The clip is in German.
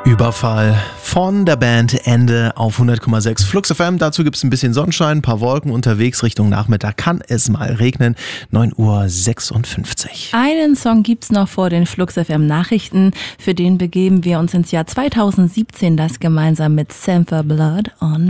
Überfall von der Band Ende auf 100,6 Flux FM. Dazu gibt es ein bisschen Sonnenschein, ein paar Wolken unterwegs. Richtung Nachmittag kann es mal regnen. 9:56 Uhr. Einen Song gibt's noch vor den Flux FM Nachrichten. Für den begeben wir uns ins Jahr 2017, das gemeinsam mit Sam for Blood on